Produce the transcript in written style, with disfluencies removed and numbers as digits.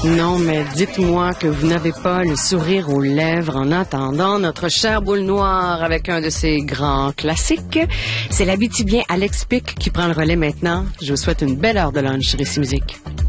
Non, mais dites-moi que vous n'avez pas le sourire aux lèvres en attendant notre chère boule noire avec un de ses grands classiques. C'est l'habitibien Alex Pic qui prend le relais maintenant. Je vous souhaite une belle heure de lunch sur Ici Musique.